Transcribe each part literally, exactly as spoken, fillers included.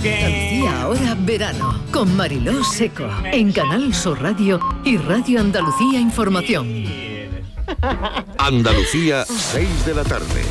Andalucía ahora verano con Mariló Seco en Canal Sur Radio y Radio Andalucía Información. Andalucía, seis de la tarde.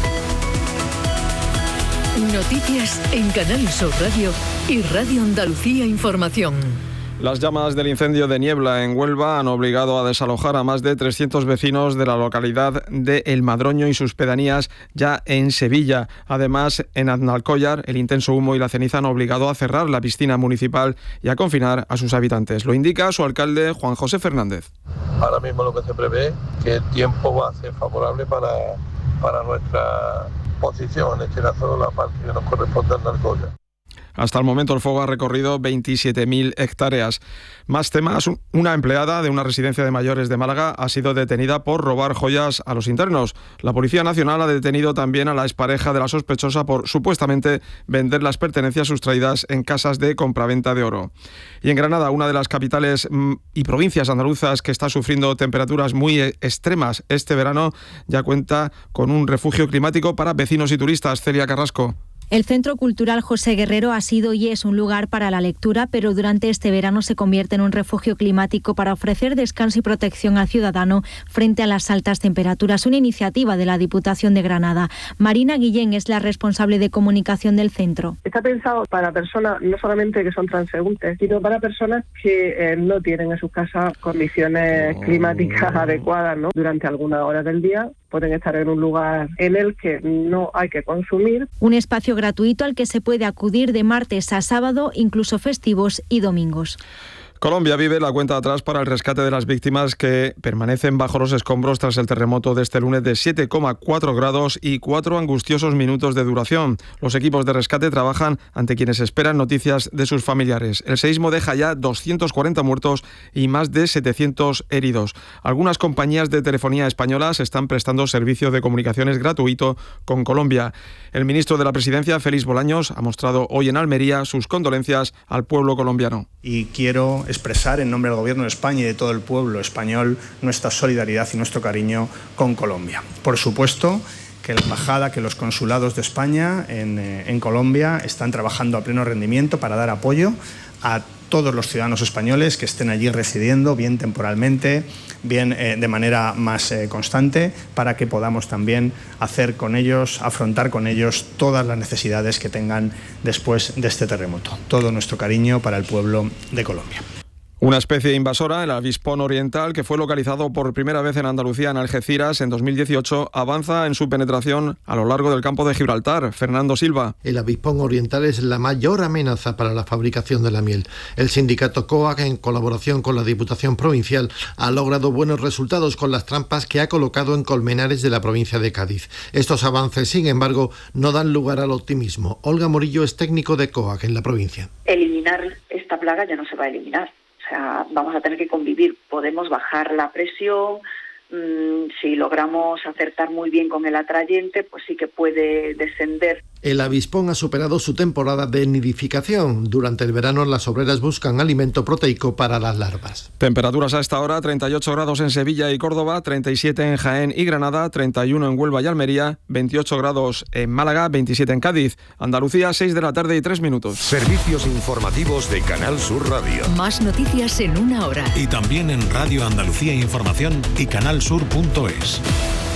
Noticias en Canal Sur Radio y Radio Andalucía Información. Las llamas del incendio de Niebla en Huelva han obligado a desalojar a más de trescientos vecinos de la localidad de El Madroño y sus pedanías ya en Sevilla. Además, en Aznalcóllar, el intenso humo y la ceniza han obligado a cerrar la piscina municipal y a confinar a sus habitantes. Lo indica su alcalde, Juan José Fernández. Ahora mismo lo que se prevé es que el tiempo va a ser favorable para, para nuestra posición, en este caso la parte que nos corresponde a Aznalcóllar. Hasta el momento el fuego ha recorrido veintisiete mil hectáreas. Más temas, una empleada de una residencia de mayores de Málaga ha sido detenida por robar joyas a los internos. La Policía Nacional ha detenido también a la expareja de la sospechosa por supuestamente vender las pertenencias sustraídas en casas de compraventa de oro. Y en Granada, una de las capitales y provincias andaluzas que está sufriendo temperaturas muy extremas este verano, ya cuenta con un refugio climático para vecinos y turistas. Celia Carrasco. El Centro Cultural José Guerrero ha sido y es un lugar para la lectura, pero durante este verano se convierte en un refugio climático para ofrecer descanso y protección al ciudadano frente a las altas temperaturas. Una iniciativa de la Diputación de Granada. Marina Guillén es la responsable de comunicación del centro. Está pensado para personas no solamente que son transeúntes, sino para personas que eh, no tienen en sus casas condiciones climáticas adecuadas, ¿no? Durante algunas horas del día pueden estar en un lugar en el que no hay que consumir. Un espacio gratuito al que se puede acudir de martes a sábado, incluso festivos y domingos. Colombia vive la cuenta atrás para el rescate de las víctimas que permanecen bajo los escombros tras el terremoto de este lunes de siete coma cuatro grados y cuatro angustiosos minutos de duración. Los equipos de rescate trabajan ante quienes esperan noticias de sus familiares. El seísmo deja ya doscientos cuarenta muertos y más de setecientos heridos. Algunas compañías de telefonía españolas están prestando servicio de comunicaciones gratuito con Colombia. El ministro de la Presidencia, Félix Bolaños, ha mostrado hoy en Almería sus condolencias al pueblo colombiano. Y quiero expresar en nombre del Gobierno de España y de todo el pueblo español nuestra solidaridad y nuestro cariño con Colombia. Por supuesto que la embajada, que los consulados de España en, eh, en Colombia están trabajando a pleno rendimiento para dar apoyo a todos los ciudadanos españoles que estén allí residiendo, bien temporalmente, bien eh, de manera más eh, constante, para que podamos también hacer con ellos, afrontar con ellos todas las necesidades que tengan después de este terremoto. Todo nuestro cariño para el pueblo de Colombia. Una especie invasora, el avispón oriental, que fue localizado por primera vez en Andalucía, en Algeciras, en dos mil dieciocho, avanza en su penetración a lo largo del campo de Gibraltar. Fernando Silva. El avispón oriental es la mayor amenaza para la fabricación de la miel. El sindicato COAG, en colaboración con la Diputación Provincial, ha logrado buenos resultados con las trampas que ha colocado en colmenares de la provincia de Cádiz. Estos avances, sin embargo, no dan lugar al optimismo. Olga Morillo es técnico de COAG en la provincia. Eliminar esta plaga ya no se va a eliminar. O sea, vamos a tener que convivir. Podemos bajar la presión, mmm, si logramos acertar muy bien con el atrayente, pues sí que puede descender. El avispón ha superado su temporada de nidificación. Durante el verano las obreras buscan alimento proteico para las larvas. Temperaturas a esta hora: treinta y ocho grados en Sevilla y Córdoba, treinta y siete en Jaén y Granada, treinta y uno en Huelva y Almería, veintiocho grados en Málaga, veintisiete en Cádiz. Andalucía, seis de la tarde y tres minutos. Servicios informativos de Canal Sur Radio. Más noticias en una hora. Y también en Radio Andalucía Información y canal sur punto es.